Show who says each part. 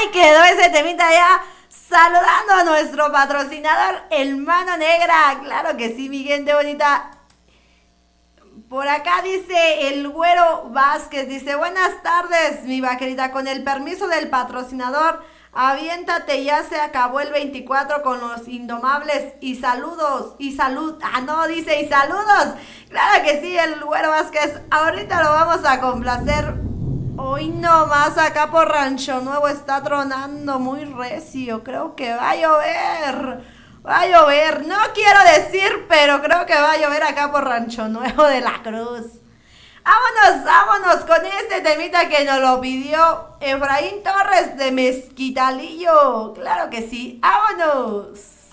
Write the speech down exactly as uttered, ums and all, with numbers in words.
Speaker 1: Ahí quedó ese temita ya. Saludando a nuestro patrocinador, el Mano Negra. Claro que sí, mi gente bonita. Por acá dice el Güero Vázquez, dice, buenas tardes, mi vaquerita, con el permiso del patrocinador, aviéntate, ya se acabó el veinticuatro con los Indomables, y saludos, y salud, ah no, dice, y saludos, claro que sí, el Güero Vázquez, ahorita lo vamos a complacer, hoy nomás acá por Rancho Nuevo está tronando muy recio, creo que va a llover. Va a llover, no quiero decir, pero creo que va a llover acá por Rancho Nuevo de la Cruz. Vámonos, vámonos con este temita que nos lo pidió Efraín Torres de Mezquitalillo. Claro que sí, vámonos.